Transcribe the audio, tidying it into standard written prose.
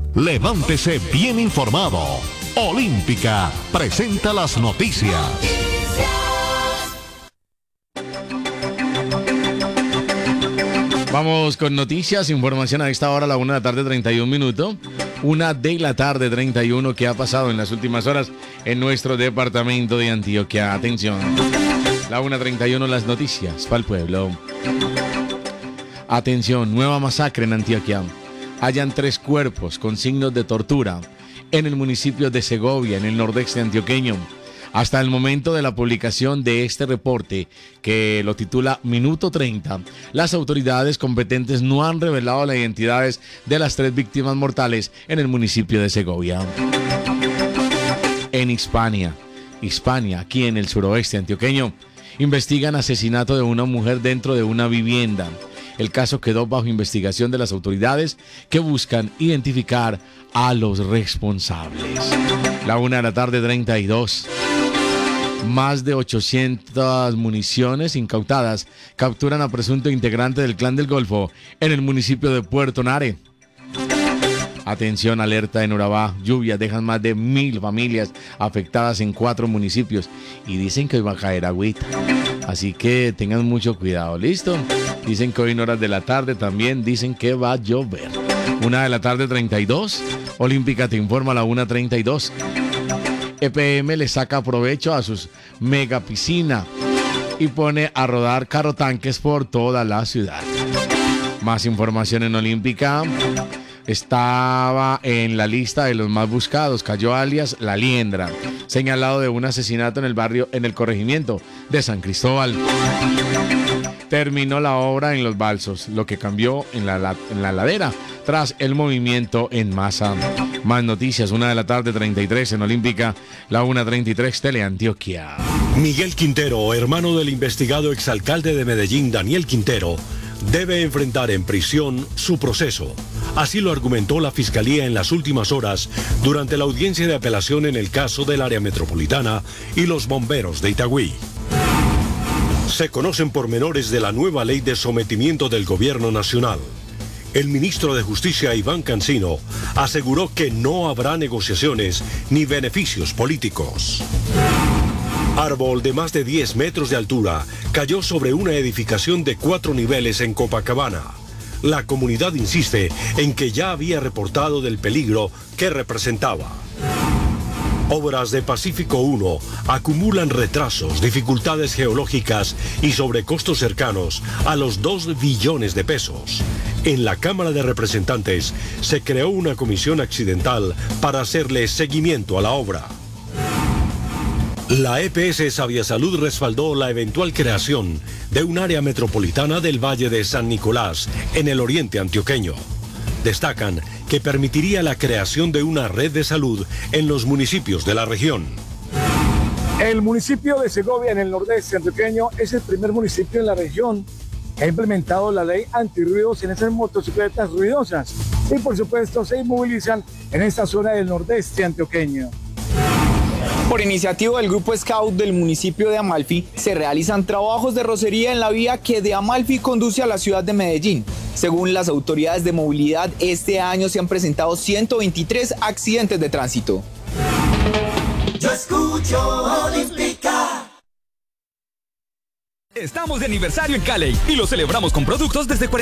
Levántese bien informado. Olímpica presenta las noticias. Vamos con noticias, información a esta hora, a la 1:31 p.m. 1:31 p.m. ¿Qué ha pasado en las últimas horas en nuestro departamento de Antioquia? Atención, la 1:31 p.m. las noticias para el pueblo. Atención, nueva masacre en Antioquia. Hallan 3 cuerpos con signos de tortura en el municipio de Segovia, en el nordeste antioqueño. Hasta el momento de la publicación de este reporte, que lo titula Minuto 30, las autoridades competentes no han revelado las identidades de las 3 víctimas mortales en el municipio de Segovia. En Hispania, aquí en el suroeste antioqueño, investigan asesinato de una mujer dentro de una vivienda. El caso quedó bajo investigación de las autoridades que buscan identificar a los responsables. La 1:32 p.m. Más de 800 municiones incautadas capturan a presunto integrante del Clan del Golfo en el municipio de Puerto Nare. Atención, alerta en Urabá. Lluvias dejan más de 1.000 familias afectadas en 4 municipios. Y dicen que hoy va a caer agüita. Así que tengan mucho cuidado, ¿listo? Dicen que hoy en horas de la tarde también dicen que va a llover. 1:32 p.m. Olímpica te informa a la 1:32 p.m. EPM le saca provecho a sus mega piscina y pone a rodar carrotanques por toda la ciudad. Más información en Olímpica. Estaba en la lista de los más buscados, cayó alias La Liendra, señalado de un asesinato en el barrio, en el corregimiento de San Cristóbal. Terminó la obra en Los Balsos, lo que cambió en la ladera tras el movimiento en masa. Más noticias, 1:33 p.m. en Olímpica, la 1:33 p.m. Teleantioquia. Miguel Quintero, hermano del investigado exalcalde de Medellín, Daniel Quintero, debe enfrentar en prisión su proceso. Así lo argumentó la Fiscalía en las últimas horas durante la audiencia de apelación en el caso del área metropolitana y los bomberos de Itagüí. Se conocen pormenores de la nueva ley de sometimiento del gobierno nacional. El ministro de Justicia, Iván Cancino, aseguró que no habrá negociaciones ni beneficios políticos. Árbol de más de 10 metros de altura cayó sobre una edificación de 4 niveles en Copacabana. La comunidad insiste en que ya había reportado del peligro que representaba. Obras de Pacífico 1 acumulan retrasos, dificultades geológicas y sobrecostos cercanos a los 2 billones de pesos. En la Cámara de Representantes se creó una comisión accidental para hacerle seguimiento a la obra. La EPS Sabia Salud respaldó la eventual creación de un área metropolitana del Valle de San Nicolás, en el oriente antioqueño. Destacan que permitiría la creación de una red de salud en los municipios de la región. El municipio de Segovia, en el nordeste antioqueño, es el primer municipio en la región que ha implementado la ley antirruidos en esas motocicletas ruidosas. Y por supuesto se inmovilizan en esta zona del nordeste antioqueño. Por iniciativa del Grupo Scout del municipio de Amalfi, se realizan trabajos de rocería en la vía que de Amalfi conduce a la ciudad de Medellín. Según las autoridades de movilidad, este año se han presentado 123 accidentes de tránsito. Yo escucho Olímpica. Estamos de aniversario en Cali y lo celebramos con productos desde